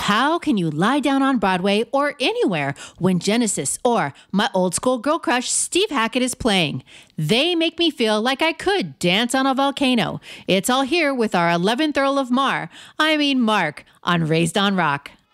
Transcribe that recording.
How can you lie down on Broadway or anywhere when Genesis or my old school girl crush Steve Hackett is playing? They make me feel like I could dance on a volcano. It's all here with our 11th Earl of Mark, on Raised on Rock.